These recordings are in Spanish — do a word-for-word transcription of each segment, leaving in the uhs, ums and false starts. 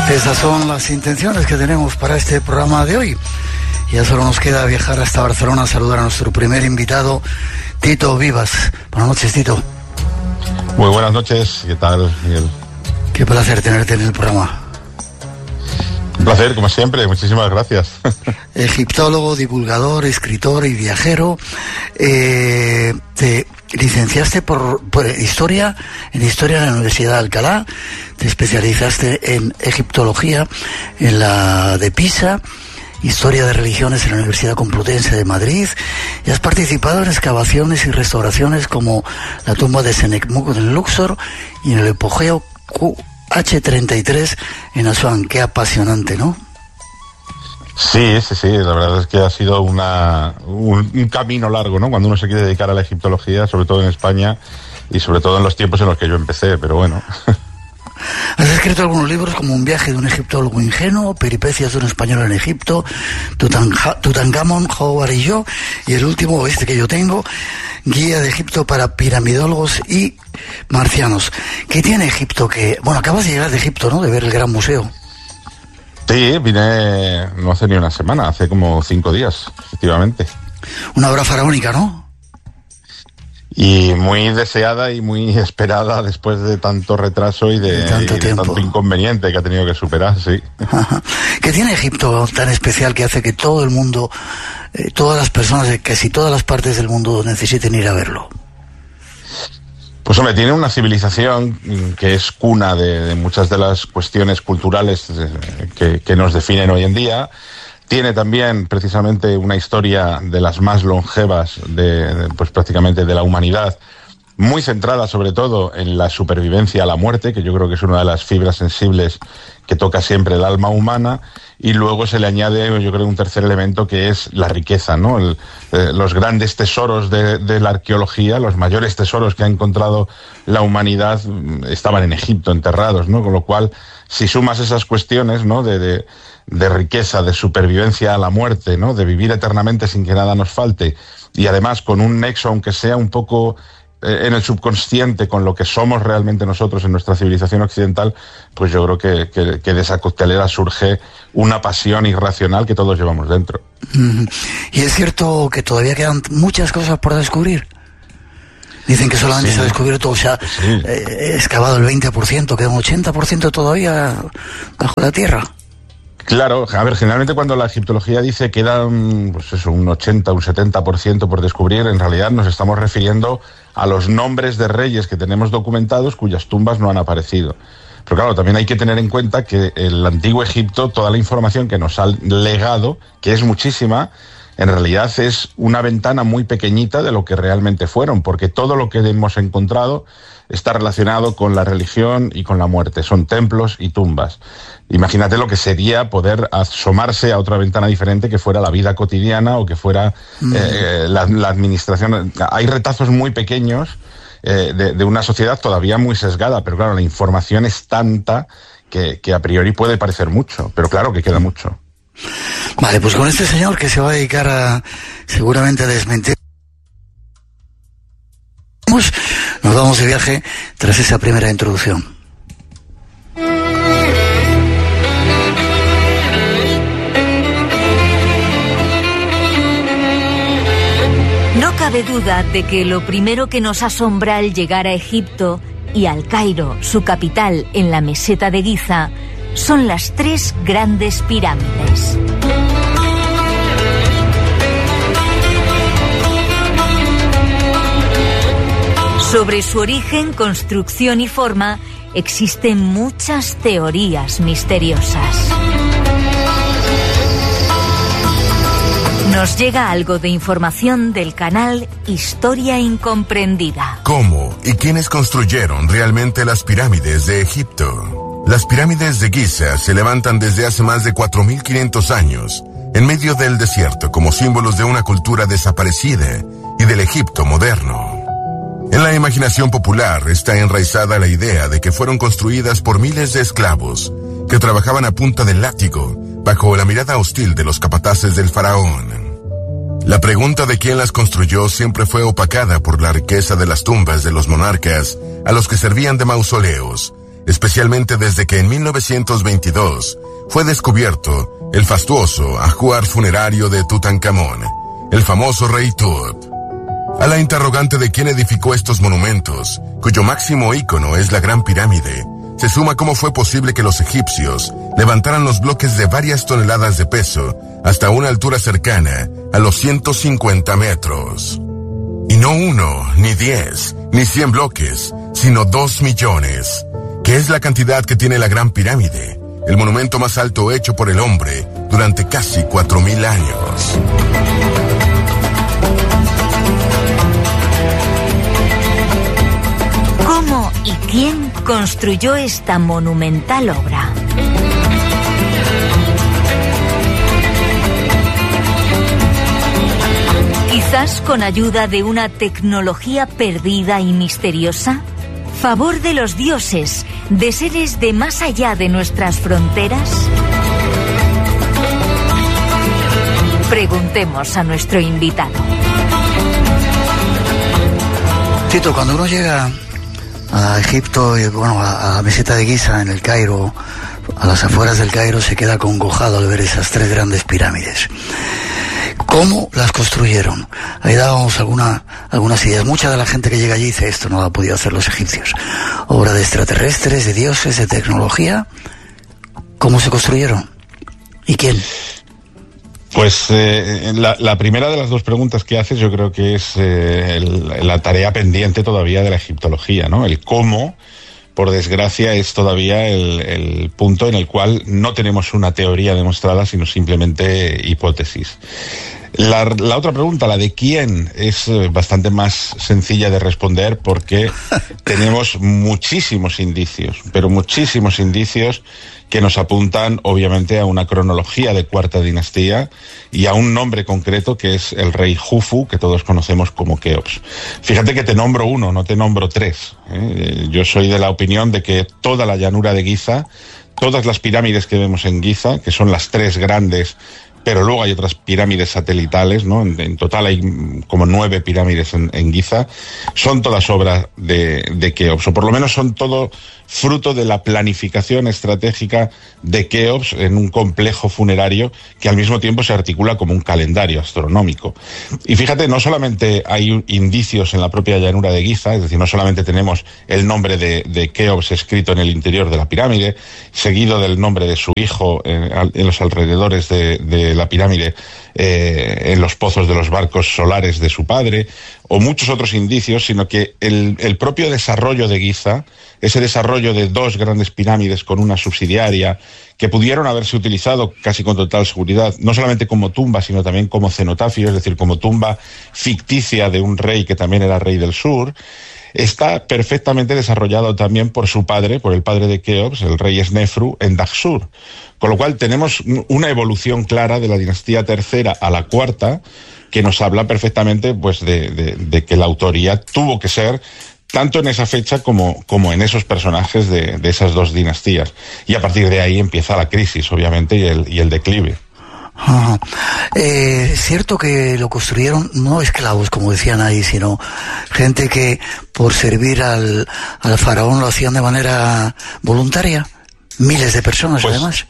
Esas son las intenciones que tenemos para este programa de hoy. Ya solo nos queda viajar hasta Barcelona a saludar a nuestro primer invitado, Tito Vivas. Buenas noches, Tito. Muy buenas noches, ¿qué tal, Miguel? Qué placer tenerte en el programa. Un placer, como siempre, muchísimas gracias. Egiptólogo, divulgador, escritor y viajero. Eh, te licenciaste por, por historia, en historia en la Universidad de Alcalá. Te especializaste en egiptología en la de Pisa, historia de religiones en la Universidad Complutense de Madrid, y has participado en excavaciones y restauraciones como la tumba de Senecmuk en Luxor y en el apogeo Q H treinta y tres en Asuán. Qué apasionante, ¿no? Sí, sí, sí, la verdad es que ha sido una, un, un camino largo, ¿no? Cuando uno se quiere dedicar a la egiptología, sobre todo en España y sobre todo en los tiempos en los que yo empecé, pero bueno. Has escrito algunos libros como Un viaje de un egiptólogo ingenuo, Peripecias de un español en Egipto, Tutankamón, Howard y yo, y el último, este que yo tengo, Guía de Egipto para piramidólogos y marcianos. ¿Qué tiene Egipto que...? Bueno, acabas de llegar de Egipto, ¿no? De ver el Gran Museo. Sí, vine no hace ni una semana, hace como cinco días, efectivamente. Una obra faraónica, ¿no? Y muy deseada y muy esperada después de tanto retraso y de, de tanto, y de tanto inconveniente que ha tenido que superar, sí. ¿Qué tiene Egipto tan especial que hace que todo el mundo, eh, todas las personas de casi todas las partes del mundo necesiten ir a verlo? Pues hombre, tiene una civilización que es cuna de, de muchas de las cuestiones culturales que, que nos definen hoy en día. Tiene también precisamente una historia de las más longevas de, de, pues prácticamente de la humanidad, muy centrada sobre todo en la supervivencia a la muerte, que yo creo que es una de las fibras sensibles que toca siempre el alma humana, y luego se le añade, yo creo, un tercer elemento que es la riqueza, ¿no? El, eh, los grandes tesoros de, de la arqueología, los mayores tesoros que ha encontrado la humanidad estaban en Egipto enterrados, ¿no? Con lo cual, si sumas esas cuestiones, ¿no? de, de de riqueza, de supervivencia a la muerte, ¿no? De vivir eternamente sin que nada nos falte, y además con un nexo, aunque sea un poco eh, en el subconsciente, con lo que somos realmente nosotros en nuestra civilización occidental, pues yo creo que, que, que de esa coctelera surge una pasión irracional que todos llevamos dentro. Mm. Y es cierto que todavía quedan muchas cosas por descubrir. Dicen que solamente sí. se ha descubierto, o sea, sí. eh, excavado el veinte por ciento, queda un ochenta por ciento todavía bajo la tierra. Claro, a ver, generalmente cuando la egiptología dice que queda pues eso, un ochenta, un setenta por ciento por descubrir, en realidad nos estamos refiriendo a los nombres de reyes que tenemos documentados cuyas tumbas no han aparecido. Pero claro, también hay que tener en cuenta que el antiguo Egipto, toda la información que nos ha legado, que es muchísima, en realidad es una ventana muy pequeñita de lo que realmente fueron, porque todo lo que hemos encontrado está relacionado con la religión y con la muerte. Son templos y tumbas. Imagínate lo que sería poder asomarse a otra ventana diferente que fuera la vida cotidiana o que fuera mm. eh, la, la administración. Hay retazos muy pequeños eh, de, de una sociedad todavía muy sesgada, pero claro, la información es tanta que, que a priori puede parecer mucho, pero claro que queda mucho. Vale, pues con este señor que se va a dedicar a seguramente a desmentir, nos vamos de viaje tras esa primera introducción. No cabe duda de que lo primero que nos asombra al llegar a Egipto y al Cairo, su capital en la meseta de Giza, son las tres grandes pirámides. Sobre su origen, construcción y forma existen muchas teorías misteriosas. Nos llega algo de información del canal Historia Incomprendida. ¿Cómo y quiénes construyeron realmente las pirámides de Egipto? Las pirámides de Giza se levantan desde hace más de cuatro mil quinientos años, en medio del desierto, como símbolos de una cultura desaparecida y del Egipto moderno. En la imaginación popular está enraizada la idea de que fueron construidas por miles de esclavos que trabajaban a punta de látigo bajo la mirada hostil de los capataces del faraón. La pregunta de quién las construyó siempre fue opacada por la riqueza de las tumbas de los monarcas a los que servían de mausoleos, especialmente desde que en mil novecientos veintidós fue descubierto el fastuoso ajuar funerario de Tutankamón, el famoso rey Tut. A la interrogante de quién edificó estos monumentos, cuyo máximo ícono es la Gran Pirámide, se suma cómo fue posible que los egipcios levantaran los bloques de varias toneladas de peso hasta una altura cercana a los ciento cincuenta metros. Y no uno, ni diez, ni cien bloques, sino dos millones, que es la cantidad que tiene la Gran Pirámide, el monumento más alto hecho por el hombre durante casi cuatro mil años. ¿Cómo y quién construyó esta monumental obra? Quizás con ayuda de una tecnología perdida y misteriosa. ¿Favor de los dioses, de seres de más allá de nuestras fronteras? Preguntemos a nuestro invitado. Tito, cuando uno llega a Egipto y bueno, a, a la meseta de Giza en el Cairo, a las afueras del Cairo, se queda acongojado al ver esas tres grandes pirámides. ¿Cómo las construyeron? Ahí dábamos alguna, algunas ideas. Mucha de la gente que llega allí dice, esto no lo han podido hacer los egipcios. Obra de extraterrestres, de dioses, de tecnología. ¿Cómo se construyeron? ¿Y quién? Pues eh, la, la primera de las dos preguntas que haces yo creo que es eh, el, la tarea pendiente todavía de la egiptología, ¿no? El cómo, por desgracia, es todavía el, el punto en el cual no tenemos una teoría demostrada, sino simplemente hipótesis. La, la otra pregunta, la de quién, es bastante más sencilla de responder porque tenemos muchísimos indicios, pero muchísimos indicios que nos apuntan obviamente a una cronología de cuarta dinastía y a un nombre concreto que es el rey Jufu, que todos conocemos como Keops. Fíjate que te nombro uno, no te nombro tres, ¿eh? Yo soy de la opinión de que toda la llanura de Giza, todas las pirámides que vemos en Giza, que son las tres grandes, pero luego hay otras pirámides satelitales, ¿no? En, en total hay como nueve pirámides en, en Giza. Son todas obras de, de Keops, o por lo menos son todo fruto de la planificación estratégica de Keops en un complejo funerario que al mismo tiempo se articula como un calendario astronómico. Y fíjate, no solamente hay indicios en la propia llanura de Giza, es decir, no solamente tenemos el nombre de, de Keops escrito en el interior de la pirámide, seguido del nombre de su hijo en, en los alrededores de, de la pirámide, eh, en los pozos de los barcos solares de su padre, o muchos otros indicios, sino que el, el propio desarrollo de Giza, ese desarrollo de dos grandes pirámides con una subsidiaria, que pudieron haberse utilizado casi con total seguridad, no solamente como tumba, sino también como cenotafio, es decir, como tumba ficticia de un rey que también era rey del sur, está perfectamente desarrollado también por su padre, por el padre de Keops, el rey Snefru, en Daxur. Con lo cual tenemos una evolución clara de la dinastía tercera a la cuarta, que nos habla perfectamente pues de, de, de que la autoría tuvo que ser tanto en esa fecha como, como en esos personajes de, de esas dos dinastías. Y a partir de ahí empieza la crisis, obviamente, y el, y el declive. Ajá. Eh, es cierto que lo construyeron no esclavos, como decían ahí, sino gente que por servir al, al faraón lo hacían de manera voluntaria. Miles de personas, pues, además.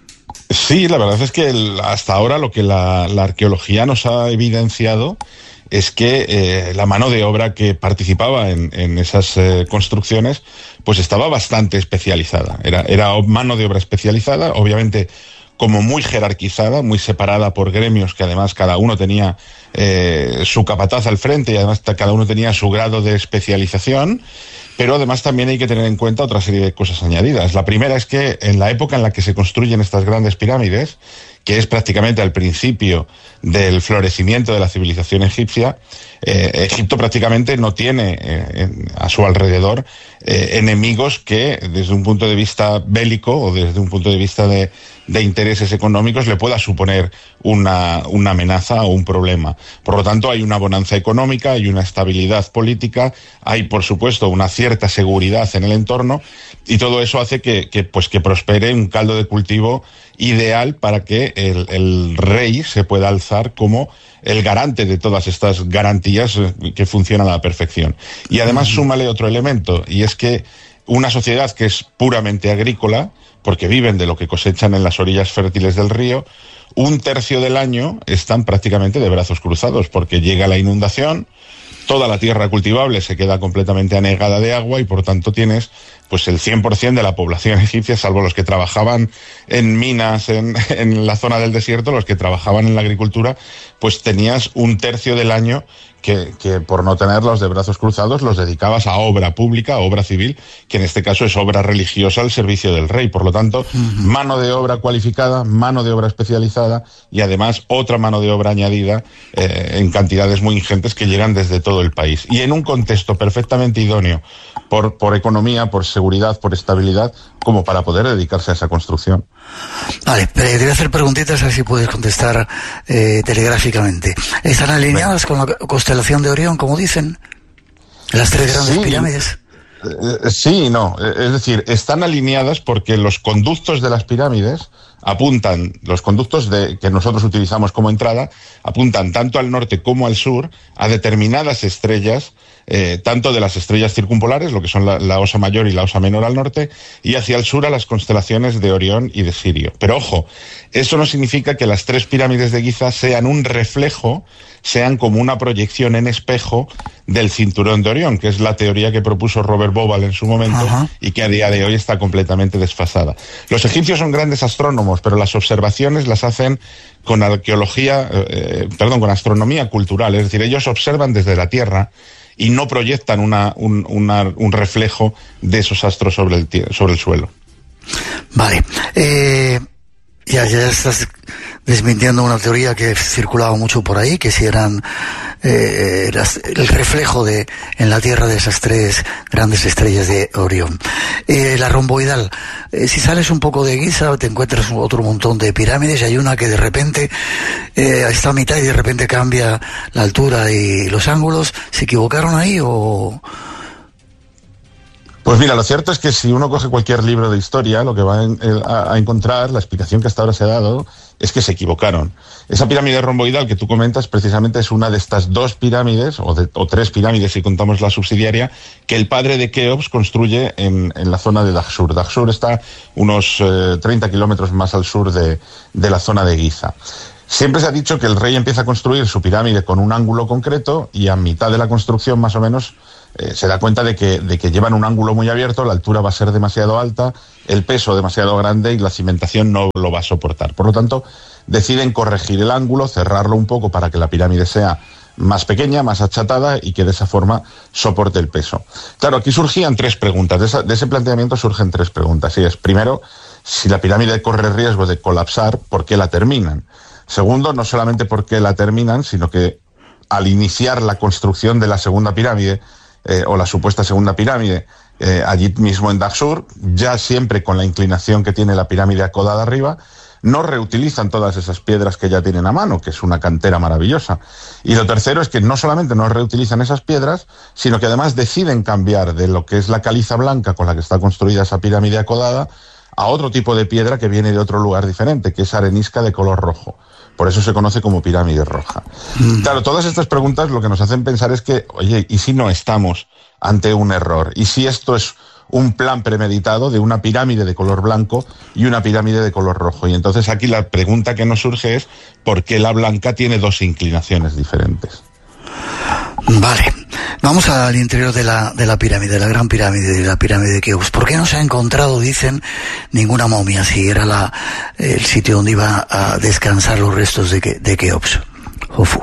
Sí, la verdad es que el, hasta ahora lo que la, la arqueología nos ha evidenciado es que eh, la mano de obra que participaba en, en esas eh, construcciones pues estaba bastante especializada. Era, era mano de obra especializada, obviamente como muy jerarquizada, muy separada por gremios que además cada uno tenía eh, su capataz al frente y además cada uno tenía su grado de especialización. Pero además también hay que tener en cuenta otra serie de cosas añadidas. La primera es que en la época en la que se construyen estas grandes pirámides, que es prácticamente al principio del florecimiento de la civilización egipcia, eh, Egipto prácticamente no tiene eh, en, a su alrededor eh, enemigos que desde un punto de vista bélico o desde un punto de vista de, de intereses económicos le pueda suponer una, una amenaza o un problema. Por lo tanto, hay una bonanza económica, hay una estabilidad política, hay por supuesto una cierta seguridad en el entorno y todo eso hace que, que, pues, que prospere un caldo de cultivo ideal para que el, el rey se pueda alzar como el garante de todas estas garantías que funcionan a la perfección. Y además súmale otro elemento, y es que una sociedad que es puramente agrícola, porque viven de lo que cosechan en las orillas fértiles del río. Un tercio del año están prácticamente de brazos cruzados, porque llega la inundación, toda la tierra cultivable se queda completamente anegada de agua y por tanto tienes pues el cien por ciento de la población egipcia, salvo los que trabajaban en minas en, en la zona del desierto, los que trabajaban en la agricultura, pues tenías un tercio del año que, que por no tenerlos de brazos cruzados los dedicabas a obra pública, a obra civil, que en este caso es obra religiosa al servicio del rey. Por lo tanto, uh-huh. mano de obra cualificada, mano de obra especializada y además otra mano de obra añadida eh, en cantidades muy ingentes que llegan desde todo el país. Y en un contexto perfectamente idóneo por, por economía, por seguridad, por estabilidad, como para poder dedicarse a esa construcción. Vale, pero te voy a hacer preguntitas, a ver si puedes contestar eh, telegráficamente. ¿Están alineadas Ven. con la constelación de Orión, como dicen? Las tres grandes sí. pirámides. Sí y no. Es decir, están alineadas porque los conductos de las pirámides apuntan, los conductos de, que nosotros utilizamos como entrada, apuntan tanto al norte como al sur a determinadas estrellas, eh, tanto de las estrellas circumpolares, lo que son la, la Osa Mayor y la Osa Menor al norte, y hacia el sur a las constelaciones de Orión y de Sirio. Pero ojo, eso no significa que las tres pirámides de Giza sean un reflejo, sean como una proyección en espejo del cinturón de Orión, que es la teoría que propuso Robert Bauval en su momento. Ajá. Y que a día de hoy está completamente desfasada. Los egipcios son grandes astrónomos, pero las observaciones las hacen con arqueología, eh, perdón, con astronomía cultural. Es decir, ellos observan desde la Tierra y no proyectan una, un, una, un reflejo de esos astros sobre el, sobre el suelo. Vale. Eh, ya, ya estás desmintiendo una teoría que circulaba mucho por ahí, que si eran eh, las, el reflejo de en la Tierra de esas tres grandes estrellas de Orión. Eh, la romboidal, eh, si sales un poco de Giza te encuentras otro montón de pirámides, y hay una que de repente eh, está a mitad y de repente cambia la altura y los ángulos. ¿Se equivocaron ahí o...? Pues mira, lo cierto es que si uno coge cualquier libro de historia, lo que va a, a encontrar, la explicación que hasta ahora se ha dado, es que se equivocaron. Esa pirámide romboidal que tú comentas precisamente es una de estas dos pirámides, o, de, o tres pirámides si contamos la subsidiaria, que el padre de Keops construye en, en la zona de Dahshur. Dahshur está unos eh, treinta kilómetros más al sur de, de la zona de Giza. Siempre se ha dicho que el rey empieza a construir su pirámide con un ángulo concreto y a mitad de la construcción más o menos eh, se da cuenta de que, de que llevan un ángulo muy abierto, la altura va a ser demasiado alta, el peso demasiado grande y la cimentación no lo va a soportar. Por lo tanto, deciden corregir el ángulo, cerrarlo un poco para que la pirámide sea más pequeña, más achatada y que de esa forma soporte el peso. Claro, aquí surgían tres preguntas, de, esa, de ese planteamiento surgen tres preguntas. Y es, primero, si la pirámide corre riesgo de colapsar, ¿por qué la terminan? Segundo, no solamente por qué la terminan, sino que al iniciar la construcción de la segunda pirámide, eh, o la supuesta segunda pirámide, eh, allí mismo en Dahshur, ya siempre con la inclinación que tiene la pirámide acodada arriba, no reutilizan todas esas piedras que ya tienen a mano, que es una cantera maravillosa. Y lo tercero es que no solamente no reutilizan esas piedras, sino que además deciden cambiar de lo que es la caliza blanca con la que está construida esa pirámide acodada a otro tipo de piedra que viene de otro lugar diferente, que es arenisca de color rojo. Por eso se conoce como pirámide roja. Mm. Claro, todas estas preguntas lo que nos hacen pensar es que, oye, ¿y si no estamos ante un error? ¿Y si esto es un plan premeditado de una pirámide de color blanco y una pirámide de color rojo? Y entonces aquí la pregunta que nos surge es ¿por qué la blanca tiene dos inclinaciones diferentes? Vale, vamos al interior de la, de la pirámide, de la gran pirámide, de la pirámide de Keops. ¿Por qué no se ha encontrado, dicen, ninguna momia, si era la, el sitio donde iba a descansar los restos de, de Keops? Jufu.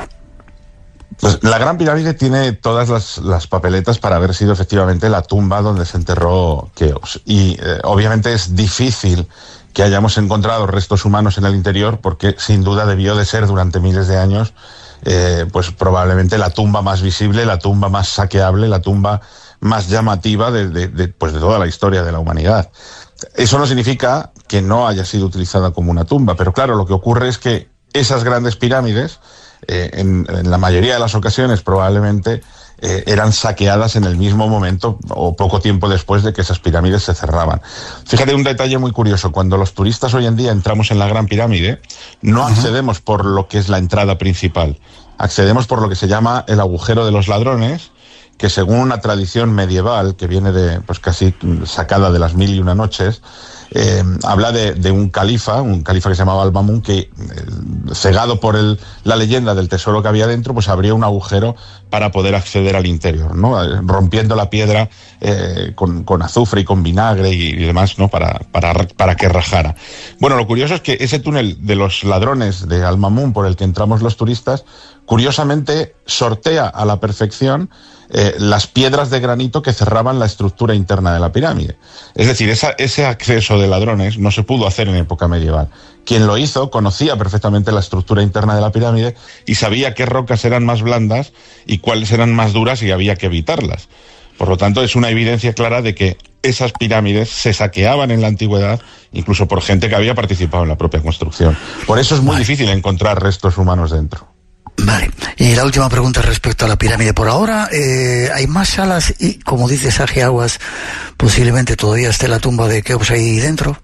Pues la Gran Pirámide tiene todas las, las papeletas para haber sido efectivamente la tumba donde se enterró Keops. Y eh, obviamente es difícil que hayamos encontrado restos humanos en el interior porque sin duda debió de ser durante miles de años eh, pues probablemente la tumba más visible, la tumba más saqueable, la tumba más llamativa de, de, de, pues de toda la historia de la humanidad. Eso no significa que no haya sido utilizada como una tumba, pero claro, lo que ocurre es que esas grandes pirámides Eh, en, en la mayoría de las ocasiones probablemente eh, eran saqueadas en el mismo momento o poco tiempo después de que esas pirámides se cerraban. Fíjate un detalle muy curioso, cuando los turistas hoy en día entramos en la Gran Pirámide, no accedemos por lo que es la entrada principal, accedemos por lo que se llama el agujero de los ladrones, que según una tradición medieval que viene de, pues casi sacada de las Mil y Una Noches, eh, habla de, de un califa, un califa que se llamaba Al-Mamun, que eh, cegado por el, la leyenda del tesoro que había dentro, pues abría un agujero para poder acceder al interior, ¿no? Rompiendo la piedra eh, con, con azufre y con vinagre y, y demás, ¿no? Para, para, para que rajara. Bueno, lo curioso es que ese túnel de los ladrones de Al-Mamun por el que entramos los turistas, curiosamente sortea a la perfección eh, las piedras de granito que cerraban la estructura interna de la pirámide. Es decir, esa, ese acceso de ladrones no se pudo hacer en época medieval. Quien lo hizo conocía perfectamente la estructura interna de la pirámide y sabía qué rocas eran más blandas y cuáles eran más duras y había que evitarlas. Por lo tanto, es una evidencia clara de que esas pirámides se saqueaban en la antigüedad, incluso por gente que había participado en la propia construcción. Por eso es muy difícil encontrar restos humanos dentro. Vale, y la última pregunta respecto a la pirámide. Por ahora, eh, ¿hay más salas? Y, como dice Saji Aguas, posiblemente todavía esté la tumba de Keops ahí dentro.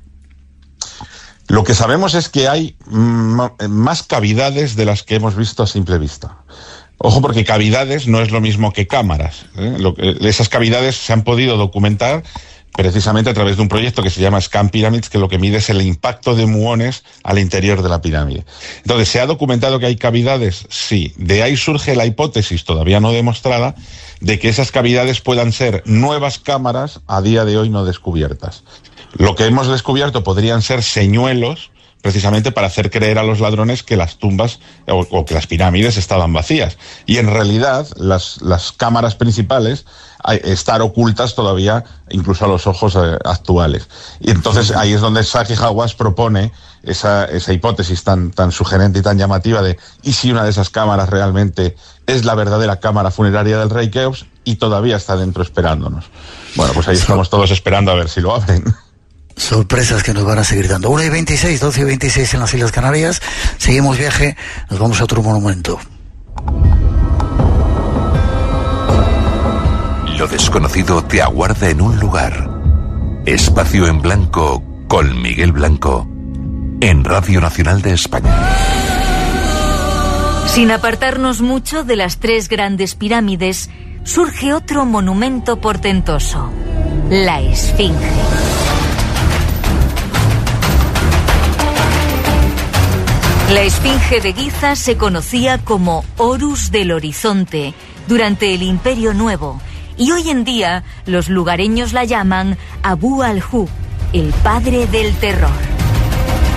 Lo que sabemos es que hay más cavidades de las que hemos visto a simple vista. Ojo, porque cavidades no es lo mismo que cámaras, ¿eh? Lo, esas cavidades se han podido documentar precisamente a través de un proyecto que se llama Scan Pyramids, que lo que mide es el impacto de muones al interior de la pirámide. Entonces, ¿se ha documentado que hay cavidades? Sí. De ahí surge la hipótesis, todavía no demostrada, de que esas cavidades puedan ser nuevas cámaras a día de hoy no descubiertas. Lo que hemos descubierto podrían ser señuelos, precisamente para hacer creer a los ladrones que las tumbas o, o que las pirámides estaban vacías. Y en realidad las, las cámaras principales estar ocultas todavía incluso a los ojos eh, actuales. Y entonces ahí es donde Saji Aguas propone esa, esa hipótesis tan, tan sugerente y tan llamativa de ¿y si una de esas cámaras realmente es la verdadera cámara funeraria del rey Keops y todavía está dentro esperándonos? Bueno, pues ahí estamos todos esperando a ver si lo abren. Sorpresas que nos van a seguir dando. una y veintiséis, doce y veintiséis en las Islas Canarias. Seguimos viaje, nos vamos a otro monumento. Lo desconocido te aguarda en un lugar. Espacio en Blanco con Miguel Blanco en Radio Nacional de España. Sin apartarnos mucho de las tres grandes pirámides, surge otro monumento portentoso: la Esfinge. La Esfinge de Giza se conocía como Horus del Horizonte durante el Imperio Nuevo, y hoy en día los lugareños la llaman Abu al-Hub, el padre del terror.